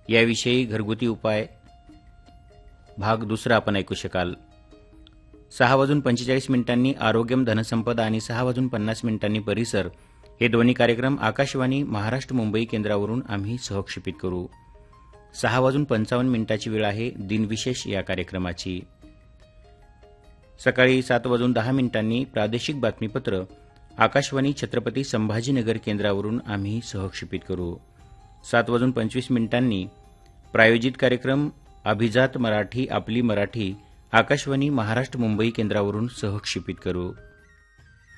याविषयी घरगुती उपाय भाग दुसरा आपण ऐकू शकाल. 6:45 आरोग्यम धनसंपदा आणि 6:50 परिसर हे दोन्ही कार्यक्रम आकाशवाणी महाराष्ट्र मुंबई केंद्रावरून आम्ही सहक्षेपित करू. 6:55 वेळ आहे दिनविशेष या कार्यक्रमाची. सकाळी 7:10 प्रादेशिक बातमीपत्र आकाशवाणी छत्रपती संभाजीनगर केंद्रावरून आम्ही सहक्षेपित करू. 7:25 प्रायोजित कार्यक्रम अभिजात मराठी आपली मराठी आकाशवाणी महाराष्ट्र मुंबई केंद्रावरून सहक्षेपित करू.